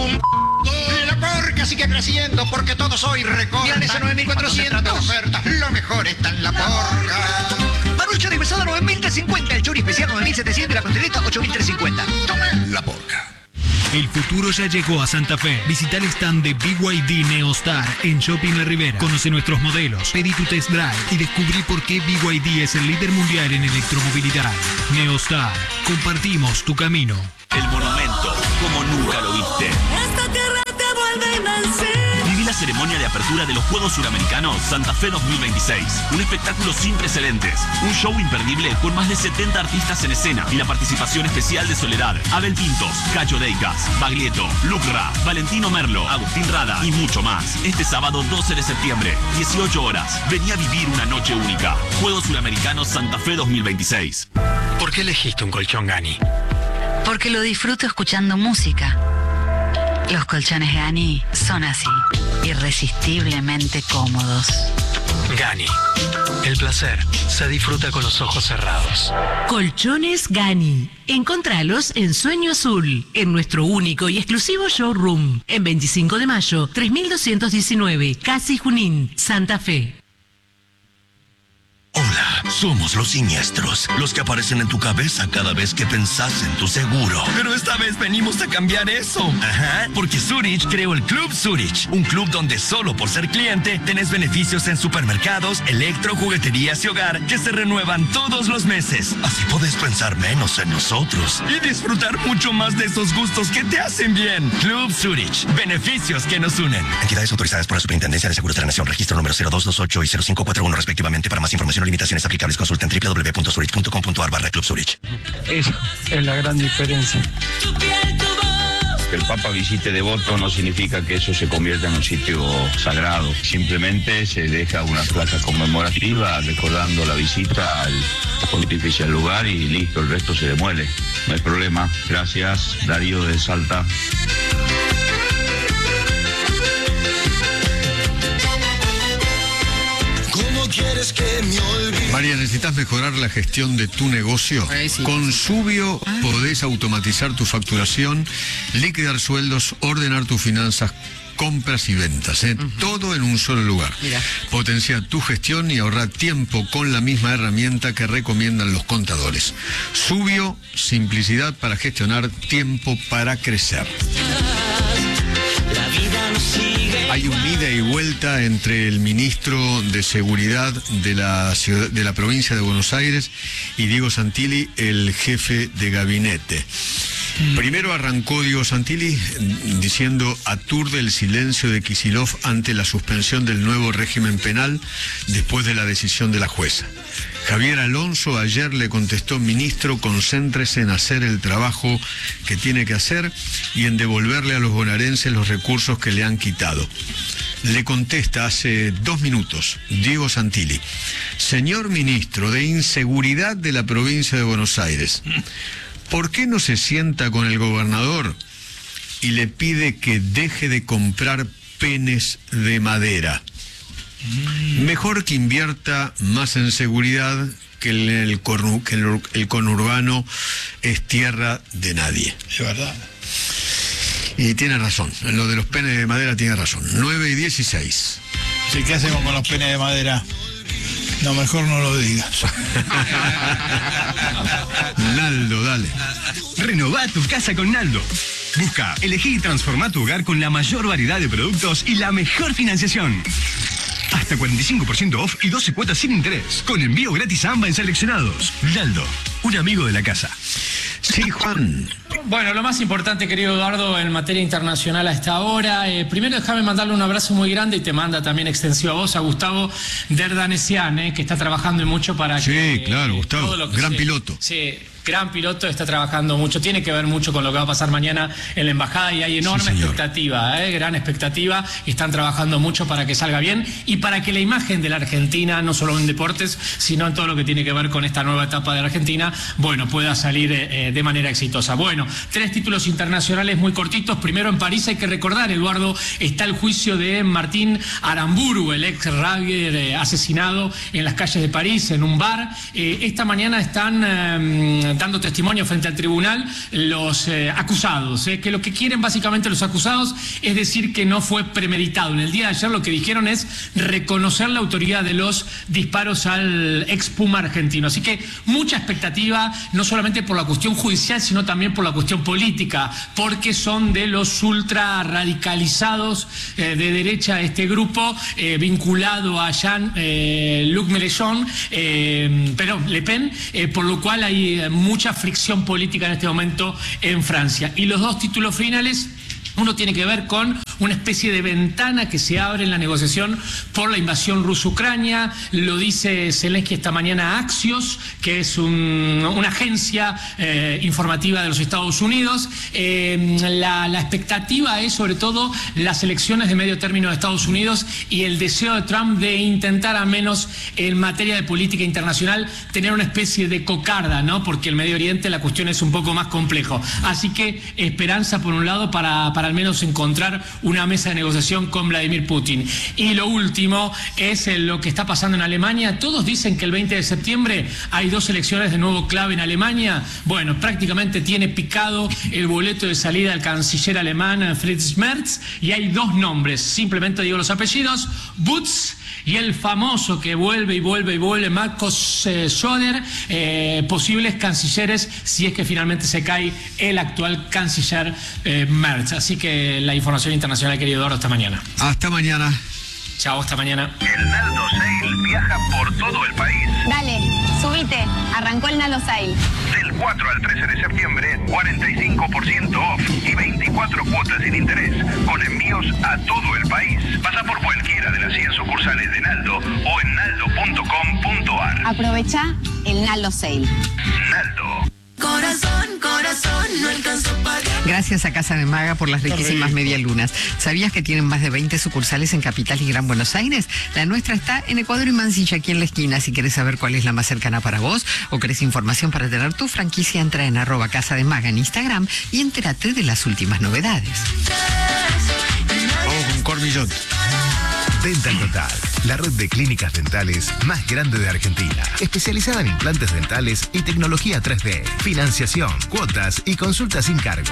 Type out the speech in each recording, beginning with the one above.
un... La Porca sigue creciendo porque todo soy recorta. Milanesa 9400. Ofertas, lo mejor está en La Porca. Marucha de pesada 9350, el chori especial 9700 y la costeleta 8350. Tome La Porca. El futuro ya llegó a Santa Fe. Visita el stand de BYD Neostar en Shopping La Ribera. Conoce nuestros modelos, pedí tu test drive y descubrí por qué BYD es el líder mundial en electromovilidad. Neostar, compartimos tu camino. El monumento, como nunca lo viste. Esta tierra te vuelve a nacer. Viví la ceremonia de apertura de los Juegos Suramericanos Santa Fe 2026. Un espectáculo sin precedentes. Un show imperdible con más de 70 artistas en escena y la participación especial de Soledad, Abel Pintos, Cacho Deicas, Baglietto, Lucra, Valentino Merlo, Agustín Rada y mucho más. Este sábado 12 de septiembre, 18 horas. Vení a vivir una noche única. Juegos Suramericanos Santa Fe 2026. ¿Por qué elegiste un colchón Gani? Porque lo disfruto escuchando música. Los colchones Gani son así, irresistiblemente cómodos. Gani. El placer se disfruta con los ojos cerrados. Colchones Gani. Encontralos en Sueño Azul, en nuestro único y exclusivo showroom. En 25 de mayo, 3219, Casi Junín, Santa Fe. Hola, somos los siniestros, los que aparecen en tu cabeza cada vez que pensás en tu seguro. Pero esta vez venimos a cambiar eso. Ajá, porque Zurich creó el Club Zurich, un club donde solo por ser cliente tenés beneficios en supermercados, electro, jugueterías y hogar que se renuevan todos los meses. Así podés pensar menos en nosotros y disfrutar mucho más de esos gustos que te hacen bien. Club Zurich, beneficios que nos unen. Entidades autorizadas por la Superintendencia de Seguros de la Nación, registro número 0228 y 0541 respectivamente. Para más información o limitaciones aplicables, consulta en www.zurich.com.ar/Club Zurich. Esa es la gran diferencia. Que el Papa visite Devoto no significa que eso se convierta en un sitio sagrado. Simplemente se deja una placa conmemorativa recordando la visita al pontificio al lugar y listo, el resto se demuele. No hay problema. Gracias, Darío de Salta. María, ¿necesitas mejorar la gestión de tu negocio? Sí. Con Subio podés automatizar tu facturación, liquidar sueldos, ordenar tus finanzas, compras y ventas, todo en un solo lugar. Mira. Potencia tu gestión y ahorra tiempo con la misma herramienta que recomiendan los contadores. Subio, simplicidad para gestionar, tiempo para crecer. Hay un ida y vuelta entre el ministro de Seguridad de la provincia de Buenos Aires y Diego Santilli, el jefe de gabinete. Primero arrancó Diego Santilli diciendo aturde el silencio de Kicillof ante la suspensión del nuevo régimen penal después de la decisión de la jueza. Javier Alonso ayer le contestó: ministro, concéntrese en hacer el trabajo que tiene que hacer y en devolverle a los bonaerenses los recursos que le han quitado. Le contesta hace 2 minutos Diego Santilli: señor ministro de Inseguridad de la provincia de Buenos Aires, ¿por qué no se sienta con el gobernador y le pide que deje de comprar penes de madera? Mejor que invierta más en seguridad, que el conurbano es tierra de nadie. Es verdad. Y tiene razón, en lo de los penes de madera tiene razón. 9:16. Sí, ¿qué hacemos con los penes de madera? No, mejor no lo digas. Naldo, dale. Renová tu casa con Naldo. Busca, elegí y transformá tu hogar con la mayor variedad de productos y la mejor financiación. Hasta 45% off y 12 cuotas sin interés. Con envío gratis a AMBA en seleccionados. Naldo, un amigo de la casa. Sí, Juan. Bueno, lo más importante, querido Eduardo, en materia internacional a esta hora. Primero déjame mandarle un abrazo muy grande y te manda también extensivo a vos, a Gustavo Derdanesian, que está trabajando mucho para que... Sí, claro, Gustavo, gran piloto. Sí. Gran piloto, está trabajando mucho, tiene que ver mucho con lo que va a pasar mañana en la embajada y hay enorme expectativa, gran expectativa, y están trabajando mucho para que salga bien y para que la imagen de la Argentina, no solo en deportes, sino en todo lo que tiene que ver con esta nueva etapa de la Argentina, bueno, pueda salir de manera exitosa. Bueno, 3 títulos internacionales muy cortitos. Primero en París hay que recordar, Eduardo, está el juicio de Martín Aramburu, el ex rugby asesinado en las calles de París, en un bar. Esta mañana están dando testimonio frente al tribunal los acusados, que lo que quieren básicamente los acusados es decir que no fue premeditado. En el día de ayer lo que dijeron es reconocer la autoría de los disparos al ex Puma argentino. Así que mucha expectativa, no solamente por la cuestión judicial, sino también por la cuestión política, porque son de los ultra radicalizados de derecha este grupo, vinculado a Jean-Luc Mélenchon, pero Le Pen, por lo cual hay mucha fricción política en este momento en Francia. Y los dos títulos finales, uno tiene que ver con una especie de ventana que se abre en la negociación por la invasión rusa-Ucrania. Lo dice Zelensky esta mañana a Axios, que es una agencia informativa de los Estados Unidos. La expectativa es sobre todo las elecciones de medio término de Estados Unidos y el deseo de Trump de intentar, al menos en materia de política internacional, tener una especie de cocarda, ¿no? Porque el Medio Oriente la cuestión es un poco más complejo. Así que esperanza por un lado para al menos encontrar una mesa de negociación con Vladimir Putin. Y lo último es lo que está pasando en Alemania. Todos dicen que el 20 de septiembre hay dos elecciones de nuevo clave en Alemania. Bueno, prácticamente tiene picado el boleto de salida el canciller alemán Friedrich Merz, y hay dos nombres, simplemente digo los apellidos: Butz y el famoso que vuelve y vuelve y vuelve, Markus Söder, posibles cancilleres si es que finalmente se cae el actual canciller Merz. Así que la información internacional, querido Eduardo, hasta mañana. Hasta mañana. Chao, hasta mañana. El Naldo Sale viaja por todo el país. Dale, subite. Arrancó el Naldo Sale. Del 4 al 13 de septiembre, 45% off y 24 cuotas sin interés, con envíos a todo el país. Pasa por cualquiera de las 100 sucursales de Naldo o en naldo.com.ar. Aprovecha el Naldo Sale. Naldo. Corazón, corazón, no alcanzó para... Gracias a Casa de Maga por las riquísimas medialunas. ¿Sabías que tienen más de 20 sucursales en Capital y Gran Buenos Aires? La nuestra está en Ecuador y Mansilla, aquí en la esquina. Si quieres saber cuál es la más cercana para vos o querés información para tener tu franquicia, entra en @Casa de Maga en Instagram y entérate de las últimas novedades. Vamos con Cormillot. Dental Total, la red de clínicas dentales más grande de Argentina, especializada en implantes dentales y tecnología 3D, financiación, cuotas y consultas sin cargo.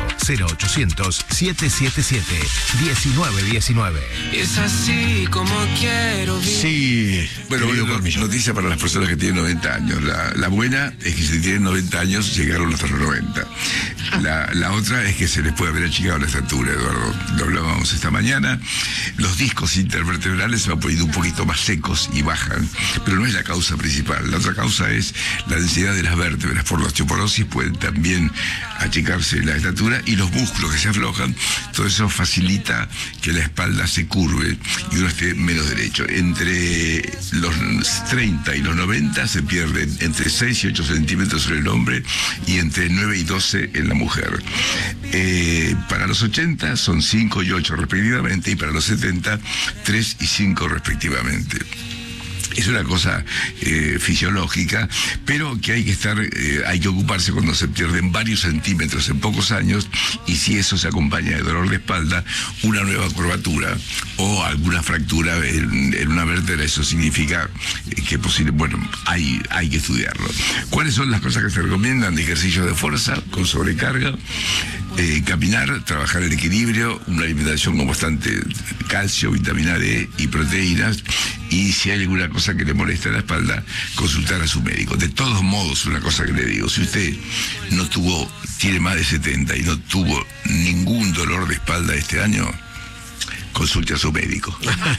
0800-777-1919. Es así como quiero vivir. Sí. Bueno, noticia para las personas que tienen 90 años. La buena es que si tienen 90 años llegaron hasta los 90. La otra es que se les puede haber achicado la estatura, Eduardo. Lo hablábamos esta mañana. Los discos intervertebrales se van poniendo un poquito más secos y bajan, pero no es la causa principal. La otra causa es la densidad de las vértebras. Por la osteoporosis pueden también achicarse la estatura, y los músculos que se aflojan. Todo eso facilita que la espalda se curve y uno esté menos derecho. Entre los 30 y los 90 se pierden entre 6 y 8 centímetros en el hombre y entre 9 y 12 en la mujer. Para los 80 son 5 y 8 respectivamente, y para los 70 3 y 5 respectivamente. Es una cosa fisiológica, pero que hay que ocuparse cuando se pierden varios centímetros en pocos años, y si eso se acompaña de dolor de espalda, una nueva curvatura o alguna fractura en una vértebra, eso significa que hay que estudiarlo. ¿Cuáles son las cosas que se recomiendan? Ejercicios de fuerza con sobrecarga, caminar, trabajar el equilibrio, una alimentación con bastante calcio, vitamina D y proteínas, y si hay alguna cosa que le molesta a la espalda, consultar a su médico. De todos modos, una cosa que le digo: si usted tiene más de 70 y no tuvo ningún dolor de espalda este año, consulte a su médico.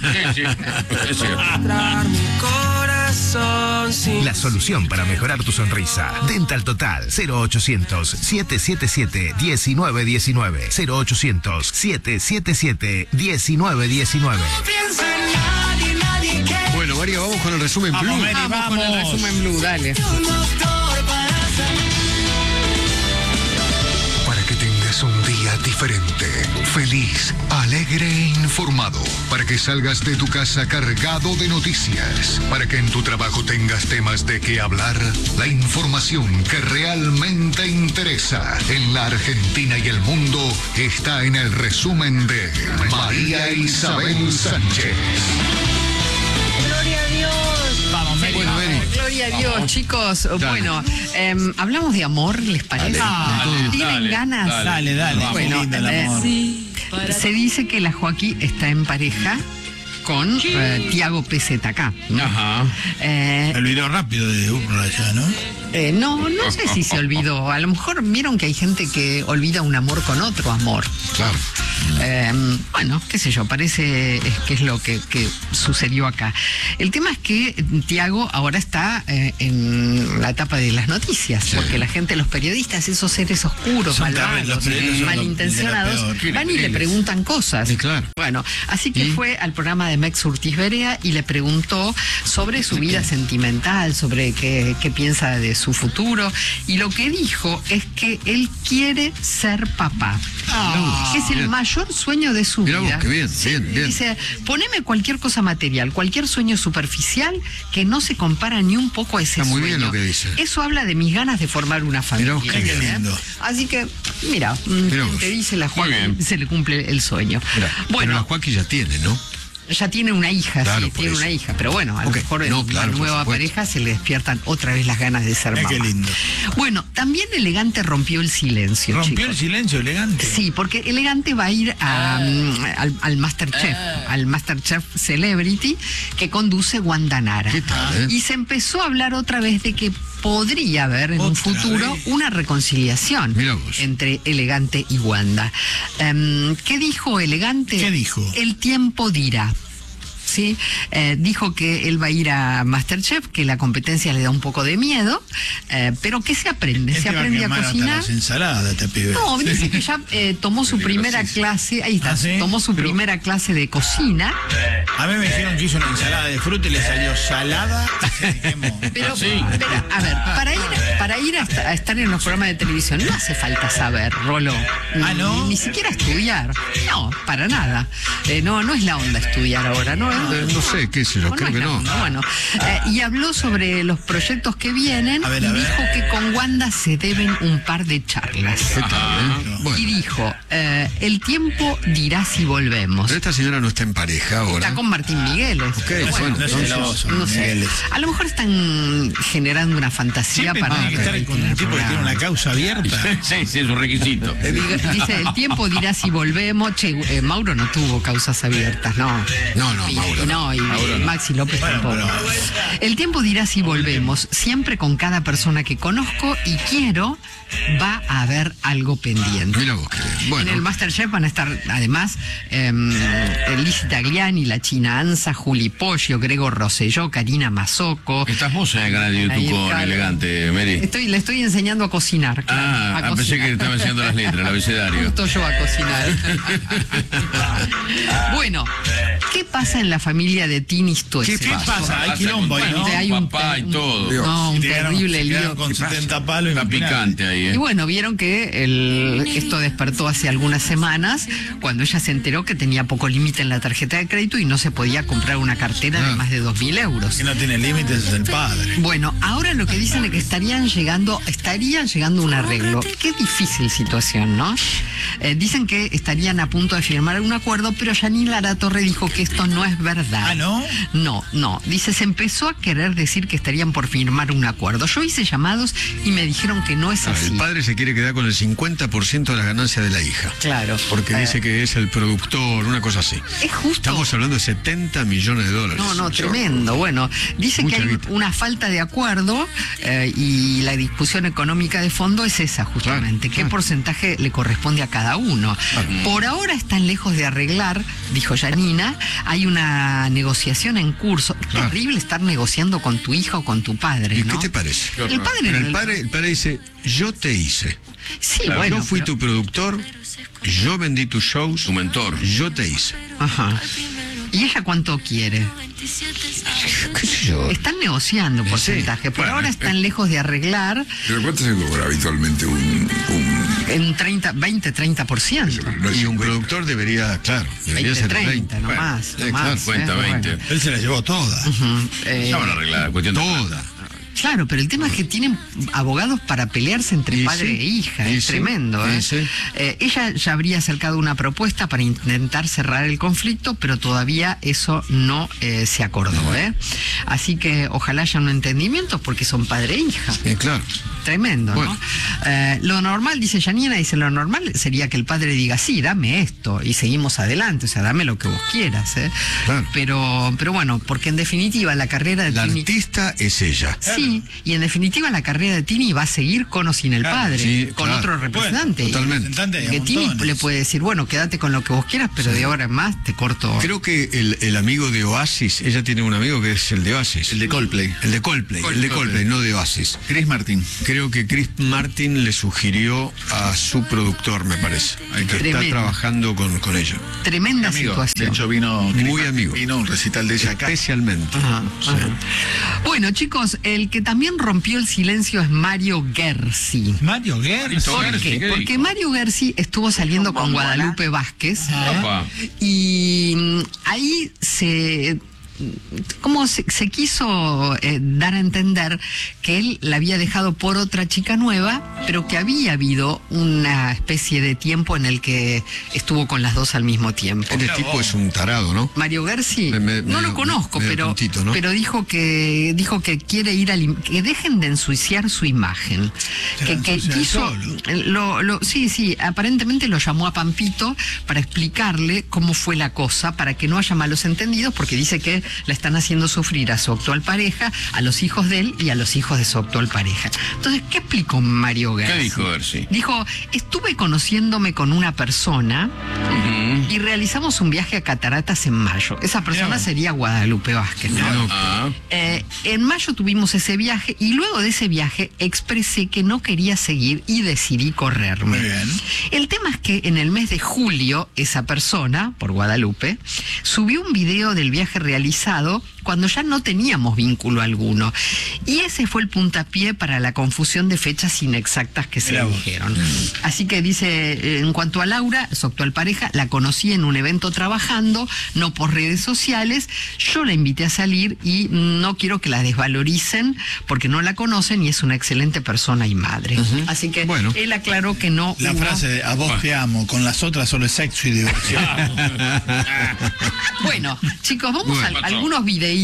La solución para mejorar tu sonrisa. Dental Total, 0800-777-1919. 0800-777-1919. Bueno, María, vamos con el resumen Blue. Vamos con el resumen Blue, dale. Para que tengas un día diferente, feliz, alegre e informado. Para que salgas de tu casa cargado de noticias. Para que en tu trabajo tengas temas de qué hablar. La información que realmente interesa en la Argentina y el mundo está en el resumen de María Isabel Sánchez. Gloria a Dios. Vamos, Mary. Bueno, Mary. Gloria a Dios, chicos. Dale. Bueno, hablamos de amor, ¿les parece? ¿Tienen ganas? Dale. Bueno, Qué lindo el amor. se dice que la Joaquín está en pareja con Tiago PZK, ¿no? Ajá. El video rápido de Urra ya, ¿no? No sé si se olvidó. A lo mejor vieron que hay gente que olvida un amor con otro amor. Claro. Bueno, qué sé yo, parece que es lo que sucedió acá. El tema es que Tiago ahora está en la etapa de las noticias, porque la gente, los periodistas, esos seres oscuros, malvados, malintencionados, van y le preguntan cosas. Sí, claro. Bueno, así que fue al programa de Mex Urtiz Berea y le preguntó sobre su vida sentimental, sobre qué piensa de su futuro, y lo que dijo es que él quiere ser papá. Es el mayor sueño de su vida. Vos, qué bien, bien. Dice, poneme cualquier cosa material, cualquier sueño superficial que no se compara ni un poco a ese Está muy sueño. bien lo que dice. Eso habla de mis ganas de formar una familia. Mirá vos, qué lindo. Así que, mira, vos. te dice la Joaquín, se le cumple el sueño. Bueno, pero la Joaquín ya tiene, ¿no? Ya tiene una hija, claro, sí, tiene eso. una hija, pero bueno, a lo mejor en una nueva pareja se le despiertan otra vez las ganas de ser mamá. Qué lindo. Bueno, también Elegante rompió el silencio. ¿Rompió el silencio, Elegante? Sí, porque Elegante va a ir al Masterchef, al Masterchef Celebrity que conduce Wanda Nara. ¿Qué tal, Y se empezó a hablar otra vez de que podría haber en un futuro una reconciliación entre Elegante y Wanda. ¿Qué dijo Elegante? ¿Qué dijo? El tiempo dirá. ¿Sí? Dijo que él va a ir a Masterchef, que la competencia le da un poco de miedo, pero que se aprende, se aprende a cocinar. Las ensaladas, este pibe. No, dice que ya tomó su primera clase, ahí está, tomó su primera clase de cocina. A mí me dijeron que hizo una ensalada de fruta y le salió salada. Pero, a ver, para ir a estar en los programas de televisión no hace falta saber, Rolo. ¿no? Ni siquiera estudiar. No, para nada. No es la onda estudiar ahora, ¿no? No sé, qué sé yo, creo que no. Bueno, y habló sobre los proyectos que vienen y dijo que con Wanda se deben un par de charlas. Bueno. Y dijo, el tiempo dirá si volvemos. Pero esta señora no está en pareja ahora. Está con Martín Migueles. Bueno, no sé. A lo mejor están generando una fantasía para... Tiene que estar con un tipo que tiene una causa abierta. Sí, es un requisito. Dice, el tiempo dirá si volvemos. Che, Mauro no tuvo causas abiertas, ¿no? No, Mauro. No, y Maxi López tampoco. El tiempo dirá si volvemos. Siempre con cada persona que conozco y quiero, va a haber algo pendiente. Mira vos, bueno. En el Masterchef van a estar, además, Lizzie Tagliani, la China Anza, Juli Poggio, Gregor Rosselló, Karina Mazzocco. ¿Estás vos en el canal de YouTube con Elegante, Mary? Le estoy enseñando a cocinar. Claro, pensé que estaba enseñando las letras, el abecedario. Justo yo a cocinar. Bueno, ¿qué pasa en la familia de Tini Stoessel? ¿Qué pasa? Hay quilombo ahí, ¿no? Hay un papá y todo. No, un terrible lío. Con 70 palos. Está picante ahí, Y bueno, vieron que esto despertó hace algunas semanas cuando ella se enteró que tenía poco límite en la tarjeta de crédito y no se podía comprar una cartera de más de 2.000 euros. Que no tiene límites es el padre. Bueno, ahora lo que dicen es que estarían llegando a un arreglo. Qué difícil situación, ¿no? Dicen que estarían a punto de firmar un acuerdo, pero Janine Laratorre dijo que esto no es verdad. ¿Ah, no? No. Dice, se empezó a querer decir que estarían por firmar un acuerdo. Yo hice llamados y me dijeron que no es así. El padre se quiere quedar con el 50% de la ganancia de la hija. Claro. Porque dice que es el productor, una cosa así. Es justo. Estamos hablando de 70 millones de dólares. No, tremendo. Bueno, dice que hay una falta de acuerdo y la discusión económica de fondo es esa justamente. ¿Qué porcentaje le corresponde a cada uno? Por ahora están lejos de arreglar, dijo Janina. Hay una negociación en curso. Es terrible estar negociando con tu hija o con tu padre, ¿Y ¿no? qué te parece? El padre dice, yo te hice. Sí, yo fui tu productor, yo vendí tus shows, tu mentor. Yo te hice. Ajá. ¿Y ella cuánto quiere? ¿Qué sé yo? Están negociando porcentaje. Por ahora están lejos de arreglar. ¿Pero cuánto se cobra habitualmente en 20-30%. Y un productor debería ser 30, no más. Claro, cuenta 20. Él se la llevó toda. Ya van a arreglar, cuestión toda. Claro, pero el tema es que tienen abogados para pelearse entre padre e hija, es tremendo. Ella ya habría acercado una propuesta para intentar cerrar el conflicto, pero todavía eso no se acordó. Así que ojalá haya un entendimiento porque son padre e hija. Claro. Tremendo, ¿no? Lo normal, dice Janina, lo normal sería que el padre diga, sí, dame esto y seguimos adelante, o sea, dame lo que vos quieras. Claro. Pero bueno, porque en definitiva la carrera de la Tini... artista es ella. Sí, y en definitiva la carrera de Tini va a seguir con o sin el padre, con otro representante. Bueno, totalmente. Que Tini le puede decir, bueno, quédate con lo que vos quieras, pero de ahora en más te corto. Creo que el amigo de Oasis, ella tiene un amigo que es el de Oasis. El de Coldplay. El de Coldplay, no de Oasis. Chris Martin. Creo que Chris Martin le sugirió a su productor, me parece, que está trabajando con ella. Tremenda situación. De hecho vino muy amigo. Vino un recital de ella acá. Especialmente. Bueno, chicos, el que también rompió el silencio es Mario Gersi. Mario Gersi. ¿Por qué? Porque Mario Gersi estuvo saliendo con Guadalupe Vázquez y ahí se quiso dar a entender que él la había dejado por otra chica nueva, pero que había habido una especie de tiempo en el que estuvo con las dos al mismo tiempo. Este tipo es un tarado, ¿no? Mario Gersi, no lo conozco, pero dijo que quiere ir que dejen de ensuciar su imagen. Que quiso, sí, aparentemente lo llamó a Pampito para explicarle cómo fue la cosa, para que no haya malos entendidos, porque dice que la están haciendo sufrir a su actual pareja, a los hijos de él y a los hijos de su actual pareja. Entonces, ¿qué explicó Mario Gersi? ¿Qué dijo Gersi? Dijo, estuve conociéndome con una persona y realizamos un viaje a Cataratas en mayo. Esa persona sería Guadalupe Vázquez, ¿no? En mayo tuvimos ese viaje y luego de ese viaje expresé que no quería seguir y decidí correrme. Muy bien. El tema es que en el mes de julio, esa persona, por Guadalupe, subió un video del viaje realizado cuando ya no teníamos vínculo alguno. Y ese fue el puntapié para la confusión de fechas inexactas que se dijeron. Así que dice, en cuanto a Laura, su actual pareja, la conocí en un evento trabajando, no por redes sociales. Yo la invité a salir y no quiero que la desvaloricen porque no la conocen y es una excelente persona y madre. Así que él aclaró que no la frase de, a vos te amo, con las otras solo es sexo y diversión. Bueno, chicos, vamos a algunos videitos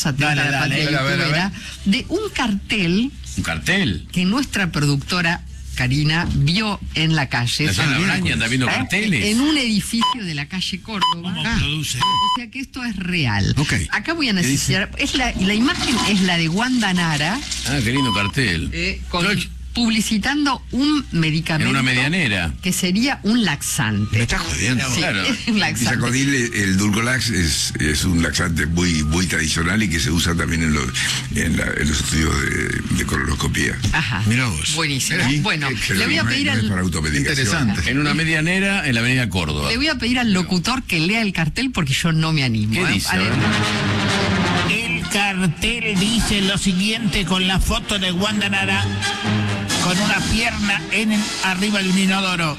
de un cartel. ¿Un cartel? Que nuestra productora Karina vio en la calle. La Braña anda viendo carteles. En un edificio de la calle Córdoba. O sea que esto es real. Acá voy a necesitar. La imagen es la de Wanda Nara. Qué lindo cartel. Publicitando un medicamento. En una medianera. Que sería un laxante. Me estás jodiendo. Sí, claro. Es un laxante. Sacodil, el Dulcolax es un laxante muy tradicional y que se usa también en los estudios de colonoscopía. Ajá. Mirá vos. Buenísimo. Bueno, le voy a pedir al... Interesante. En una medianera en la avenida Córdoba. Le voy a pedir al locutor que lea el cartel porque yo no me animo. ¿Qué dice? El cartel dice lo siguiente con la foto de Wanda Nara con una pierna arriba del inodoro.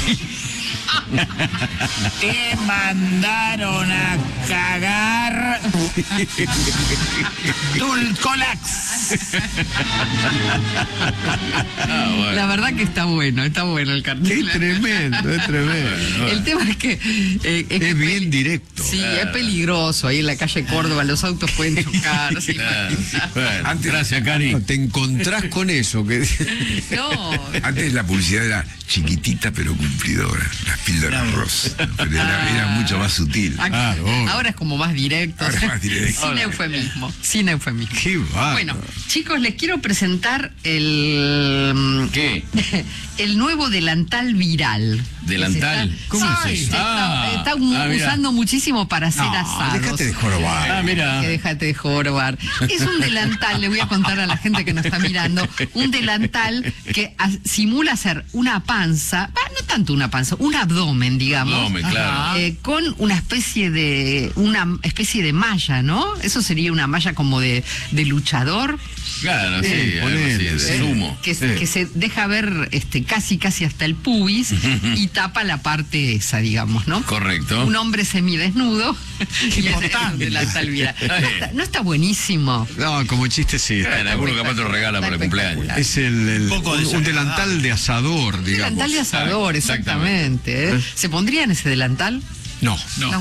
Te mandaron a cagar Dulcolax. La verdad que está bueno el cartel. Es tremendo. El tema es que es bien directo. Sí, es peligroso. Ahí en la calle Córdoba los autos pueden chocar. Gracias, Cari. Te encontrás con eso. Antes la publicidad era chiquitita pero cumplidora. Las píldoras Ross. Pero era mucho más sutil. Ahora es como más directo. Sin eufemismo. Qué bárbaro. Bueno, chicos, les quiero presentar el... ¿Qué? El nuevo delantal viral. ¿Delantal? ¿Cómo es eso? Está usando muchísimo para hacer asados. Déjate de jorobar. Déjate de jorobar. Es un delantal, le voy a contar a la gente que nos está mirando, un delantal que simula ser una panza, no tanto una panza, un abdomen, digamos. Abdomen, claro. Con una especie de malla, ¿no? Eso sería una malla como de luchador. Claro, sí, de sumo. Que se deja ver casi hasta el pubis y tapa la parte esa, digamos, ¿no? Correcto. Un hombre semidesnudo desnudo y el delantal Vira. No está buenísimo. No, como chiste sí. Alguno capaz te lo regala para el cumpleaños. Es un delantal de asador, digamos. Delantal de asador, exactamente. ¿Se pondrían ese delantal? No.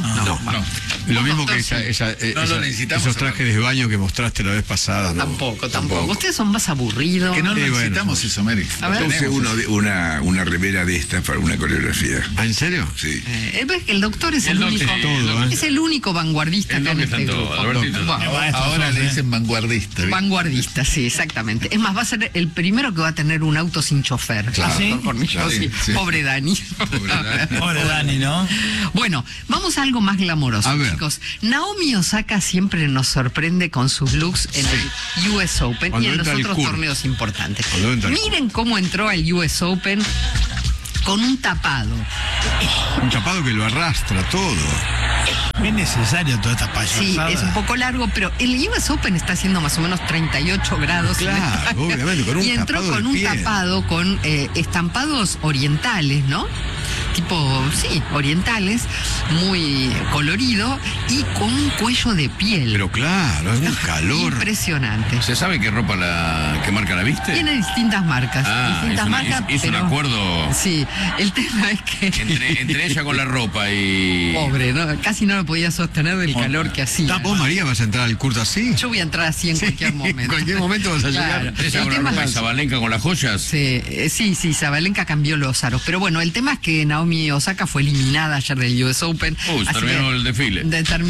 Lo mismo que lo necesitamos. esos trajes de baño que mostraste la vez pasada. ¿no? Tampoco. Ustedes son más aburridos. Que no necesitamos eso, Mary. Entonces una remera de esta para una coreografía. ¿Ah, en serio? Sí. El doctor es el único. Es el único vanguardista acá en este grupo. Ahora le dicen vanguardista. Vanguardista, sí, exactamente. Es más, va a ser el primero que va a tener un auto sin chofer. Claro. Sí. Pobre Dani. Pobre Dani, ¿no? Bueno, vamos a algo más glamoroso, chicos. Naomi Osaka siempre nos sorprende con sus looks en el US Open y en los otros torneos importantes. Miren cómo entró al US Open con un tapado. Un tapado que lo arrastra todo. Es necesario toda esta payasada. Sí, es un poco largo, pero el US Open está haciendo más o menos 38 grados. Claro, obviamente, con un y entró con un tapado con estampados orientales, ¿no? Tipo, sí, orientales, muy colorido y con un cuello de piel. Pero claro, es un calor. Impresionante. ¿Se sabe qué ropa qué marca la viste? Tiene distintas marcas. Hizo un acuerdo. Sí, el tema es que entre ella con la ropa y... Pobre, ¿no? Casi no lo podía sostener del calor que hacía. ¿Vos, María, vas a entrar al curso así? Yo voy a entrar así en cualquier momento. En cualquier momento vas a llegar. ¿Ella con la ropa y Zabalenka con las joyas? Sí, Zabalenka cambió los aros. Pero bueno, el tema es que Naomi Osaka fue eliminada ayer del US Open. Terminó el desfile.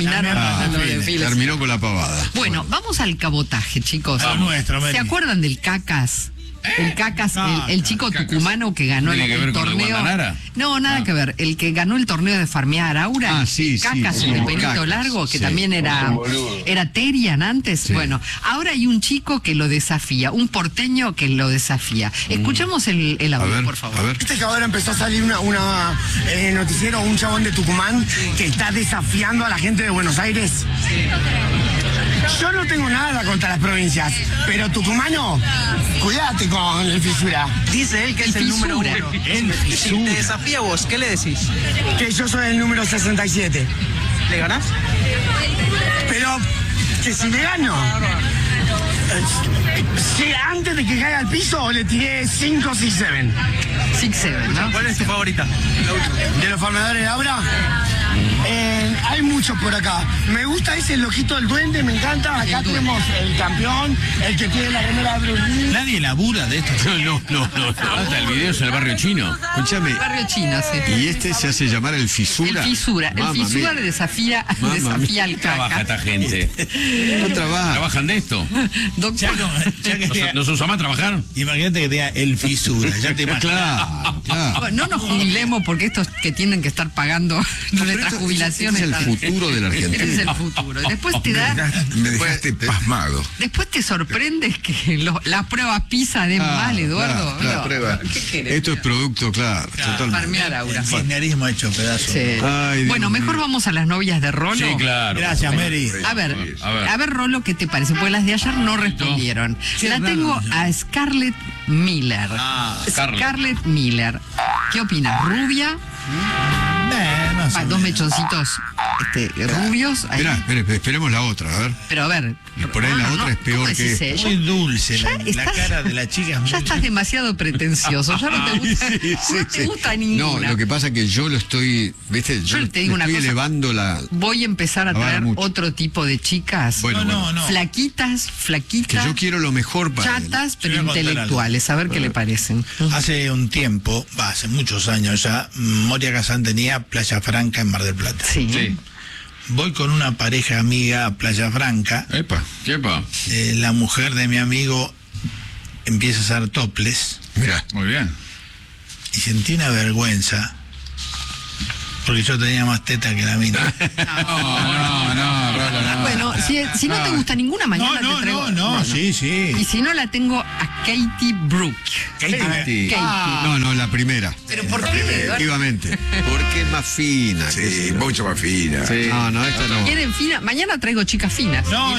Terminó con la pavada. Bueno, vamos al cabotaje, chicos. ¿Se acuerdan del Cacas? El Cacas, el chico tucumano que ganó el torneo. No, nada que ver. El que ganó el torneo de farmear Aura. Cacas, el pelito largo, que también era Terian antes. Sí. Bueno, ahora hay un chico que lo desafía, un porteño que lo desafía. Escuchamos el audio, por favor. Viste que ahora empezó a salir una noticiero, un chabón de Tucumán que está desafiando a la gente de Buenos Aires. Yo no tengo nada contra las provincias, pero tucumano, cuídate con el fisura. Dice él que es el número 1. Si te desafía vos, ¿qué le decís? Que yo soy el número 67. ¿Le ganás? Pero que si le gano, si antes de que caiga al piso le tiré 5 6-7. 6-7, ¿no? ¿Cuál es tu favorita? ¿De los farmeadores de Aura? Hay muchos por acá. Me gusta ese lojito del duende, me encanta. Acá tenemos el campeón, el que tiene la remera de Bruce Lee. Nadie labura de esto. No. Hasta el video es en el barrio chino. Escúchame. El barrio chino, sí. Y este se hace llamar el fisura. El fisura le desafía al Caca. Trabaja esta gente. No trabaja. ¿Trabajan de esto? Doctor. ¿No se usa más trabajar? Imagínate que tenga el fisura. Ya te imaginas. Claro. No nos jubilemos porque estos que tienen que estar pagando nuestra jubilación es el futuro de la Argentina. Ese es el futuro. Después te da. Me dejaste pasmado. Después te sorprendes que las pruebas PISA den mal, Eduardo. La prueba. ¿Qué querés? Esto es producto, claro. Farmear Aura. Kirchnerismo hecho pedazo. Sí. Bueno, mejor vamos a las novias de Rolo. Sí, claro. Gracias, Mary. A ver, Rolo, ¿qué te parece? Porque las de ayer no respondieron. La tengo a Scarlett Miller. Scarlett Miller. ¿Qué opinas? ¿Rubia? Dos mechoncitos rubios. Espera, esperemos la otra, a ver. Pero a ver. Por ahí la otra es peor que... Muy dulce, la cara de la chica es muy ya estás dulce. demasiado pretencioso, ya no te gusta, no te gusta ninguna. No, lo que pasa es que yo lo estoy, ¿viste? Yo te digo una estoy cosa, elevando la... Voy a empezar a traer otro tipo de chicas. Bueno. Flaquitas. Que yo quiero lo mejor para chatas, pero intelectuales. A ver qué le parecen. Hace un tiempo, hace muchos años ya, Moria Kazan tenía Playa Franca en Mar del Plata. Sí. Voy con una pareja amiga a Playa Franca. Epa. La mujer de mi amigo empieza a hacer topless. Mira, muy bien. Y sentí una vergüenza. Porque yo tenía más teta que la mina. No. Bueno, si no te gusta ninguna, mañana te traigo. No, sí. Y si no, la tengo a Katie Brooke. Katie. No, la primera. ¿Pero por qué? Efectivamente. Porque es más fina. Sí, mucho más fina. Sí. No, esta no. ¿Quieren fina? Mañana traigo chicas finas. No.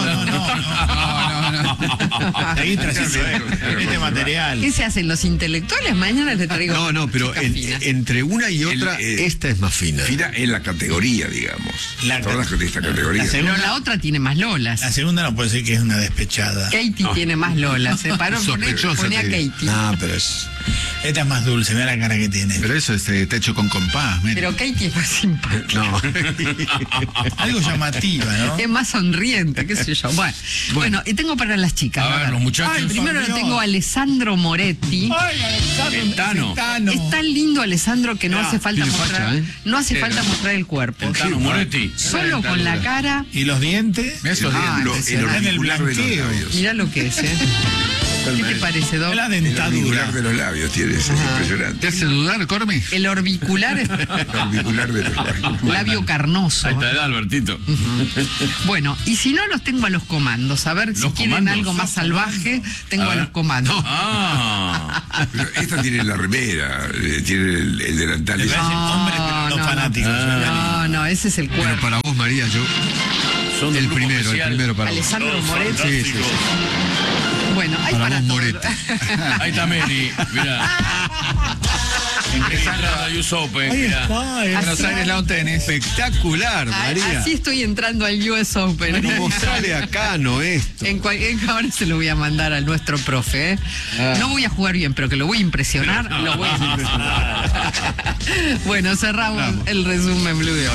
Ahí este material. ¿Qué se hacen los intelectuales? Mañana te traigo No, pero chicas finas. entre una y otra, esta es más fina. Fina en la categoría, digamos. Todas de esta categoría. Pero la otra tiene más lolas. La segunda no puede decir que es una despechada. Katie tiene más lolas. Se paró, pone a Katie. No, pero esta es más dulce, mira la cara que tiene. Pero eso está hecho con compás. Mira. Pero Katie es más simpática. No. Algo llamativa, ¿no? Es más sonriente, qué sé yo. Bueno, y tengo para las chicas. A ver, los muchachos. Primero lo tengo a Alessandro Moretti. Ay, Alessandro. Es tan lindo Alessandro que no hace falta tiene mostrar, facha, no hace falta mostrar el cuerpo. Tano Moretti. Solo con la cara. ¿Y los dientes? Esos en el blanqueo. Mirá lo que es, ¿Qué te parece, Doc? La El dentadura. orbicular de los labios tiene, es impresionante. ¿Te hace dudar, Cormi? El orbicular es El orbicular de los labios. labio carnoso. Ahí está, Albertito. Bueno, y si no, los tengo a los comandos. A ver si quieren comandos? algo más salvaje, tengo a los comandos. Pero esta tiene la remera, tiene el delantal. Le parecen hombres, pero no fanáticos. No, ese es el Pero cuerpo. para vos, María, yo... Son El grupo primero especial. para vos. Alessandro Moretti. Sí, sí, sí. Bueno, hay Para para vos, todo. Moretti. Ahí está Meli, mirá. Empezando a US Open, mirá. Buenos Aires Lawn Tennis. Espectacular, María. Así estoy entrando al US Open. ¿Cómo sale acá, no esto? Ahora se lo voy a mandar a nuestro profe. No voy a jugar bien, pero que lo voy a impresionar. Lo voy a impresionar. Bueno, cerramos el resumen Blue de hoy.